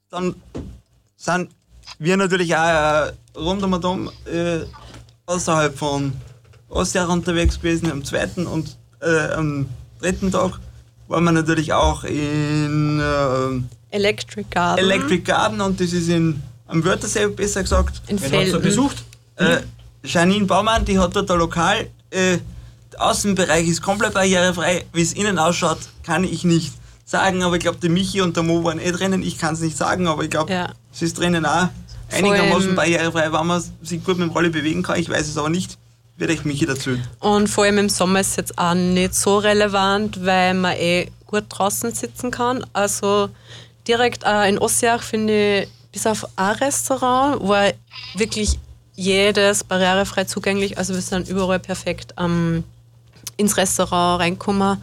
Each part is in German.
dann sind wir natürlich auch rund um und um außerhalb von Ostjahr unterwegs gewesen. Am 2. und am 3. Tag waren wir natürlich auch in Electric Garden. Electric Garden, und das ist am Wörthersee, besser gesagt. In Wen hast du besucht? Janine Baumann, die hat dort ein Lokal. Der Außenbereich ist komplett barrierefrei. Wie es innen ausschaut, kann ich nicht sagen, aber ich glaube, der Michi und der Mo waren drinnen. Ich kann es nicht sagen, aber ich glaube, es ist drinnen auch einigermaßen barrierefrei, wenn man sich gut mit dem Rolli bewegen kann. Ich weiß es aber nicht. Wird echt Michi dazu. Und vor allem im Sommer ist es jetzt auch nicht so relevant, weil man gut draußen sitzen kann. Also direkt in Ossiach finde ich, bis auf ein Restaurant, war wirklich jedes barrierefrei zugänglich. Also wir sind überall perfekt ins Restaurant reinkommen.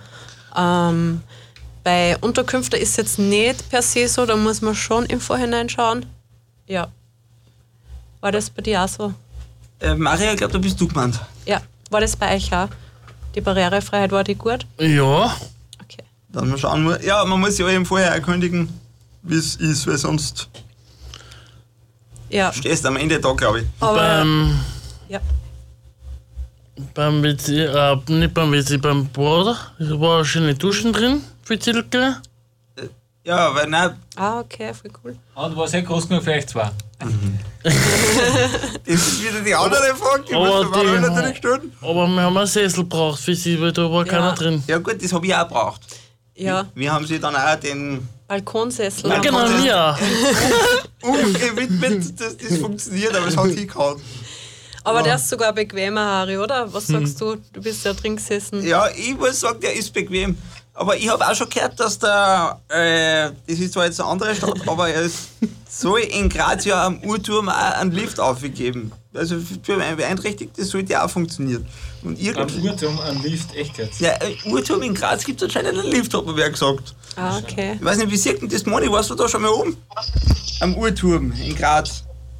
Bei Unterkünften ist es jetzt nicht per se so, da muss man schon im Vorhinein schauen. Ja. War das bei dir auch so? Maria, ich glaube, da bist du gemeint. Ja. War das bei euch auch? Die Barrierefreiheit, war die gut? Ja. Okay. Dann mal schauen. Ja, man muss sich eben vorher erkundigen, wie es ist, weil sonst stehst du am Ende da, glaube ich. Beim WC, nicht beim WC, beim Bad, da war eine schöne Duschen drin für Zilke. Ja, weil nein. Ah, okay, voll cool. Und war sehr groß genug für euch zwei. Das ist wieder die andere Frage, die musst du natürlich stellen. Aber wir haben einen Sessel gebraucht für sie, weil da war keiner drin. Ja gut, das habe ich auch gebraucht. Ja. Wir haben sie dann auch den Balkonsessel. Ja, genau, mir. Umgewidmet, dass das funktioniert, aber es hat hingehauen. Aber der ist sogar bequemer, Harry, oder? Was sagst du? Du bist ja drin gesessen. Ja, ich muss sagen, der ist bequem. Aber ich habe auch schon gehört, dass das ist zwar jetzt eine andere Stadt, aber es soll in Graz ja am Uhrturm auch einen Lift aufgeben. Also für Beeinträchtigte sollte ja auch funktionieren. Und Am Uhrturm einen Lift, echt jetzt? Ja, Uhrturm in Graz gibt es anscheinend einen Lift, hat mir wer gesagt. Ah, okay. Ich weiß nicht, wie sieht denn das, Moni? Warst du da schon mal oben? Am Uhrturm in Graz.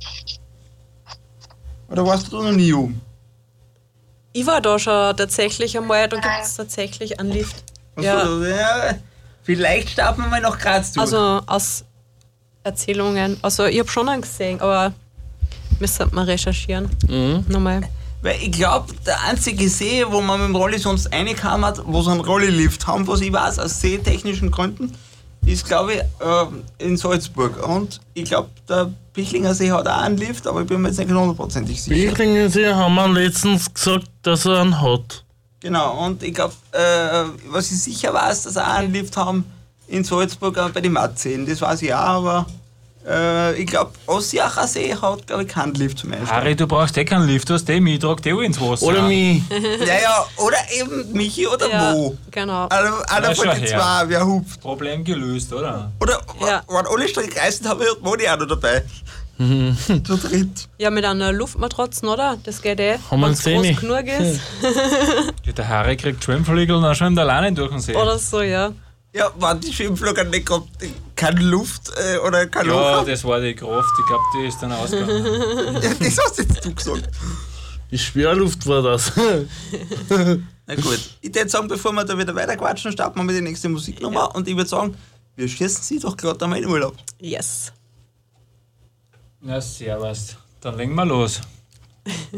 Oder warst du da noch nie oben? Ich war da schon tatsächlich einmal, da gibt es tatsächlich einen Lift. Ja. Vielleicht starten wir mal nach Graz zu. Also aus Erzählungen. Also ich habe schon einen gesehen, aber müssen wir recherchieren. Nochmal. Weil ich glaube, der einzige See, wo man mit dem Rolli sonst reinkam hat, wo sie einen Rolli-Lift haben, was ich weiß, aus seetechnischen Gründen, ist, glaube ich, in Salzburg. Und ich glaube, der Pichlinger See hat auch einen Lift, aber ich bin mir jetzt nicht 100% sicher. Pichlinger See haben wir letztens gesagt, dass er einen hat. Genau, und ich glaube, was ich sicher weiß, dass sie auch einen Lift haben in Salzburg bei den Matzehen. Das weiß ich auch, aber ich glaube, Ossiacher See hat, glaube ich, keinen Lift zum Beispiel. Harry, du brauchst keinen Lift, du hast mich, ich trage dich ins Wasser. Oder mich. Ja, oder eben Michi oder Mo. Genau. Einer von den zwei, wer hupft. Problem gelöst, oder? Oder wenn alle Strecke reisen, haben wir Moni auch noch dabei. Zu dritt. Ja, mit einer Luftmatratze, oder? Das geht Haben wir wenn es groß genug ist. Ja, der Harry kriegt Schwimmflügel dann schon alleine durch den See. Oder so, ja. Ja, wenn die Schwimmflüger nicht gehabt, keine Luft oder kein Loch Ja, haben. das war die Kraft, ich glaube, die ist dann ausgegangen. Ja, das hast jetzt du gesagt. Die Schwerluft war das. Na gut, ich würde sagen, bevor wir da wieder weiterquatschen, starten wir mit der nächsten Musiknummer. Ja. Und ich würde sagen, wir schießen sie doch gerade einmal in Urlaub. Yes. Na, servus. Dann legen wir los.